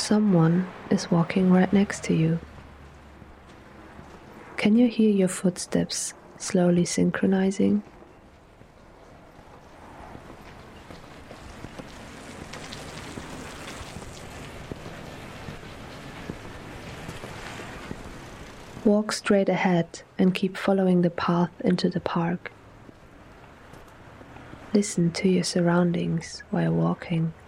Someone is walking right next to you. Can you hear your footsteps slowly synchronizing? Walk straight ahead and keep following the path into the park. Listen to your surroundings while walking.